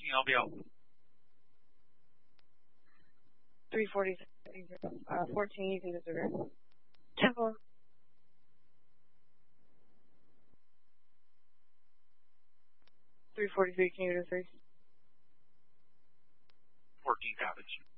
I'll be out. 340, 14, you can disregard. 10-4. 343, can you do 3? 14 copies.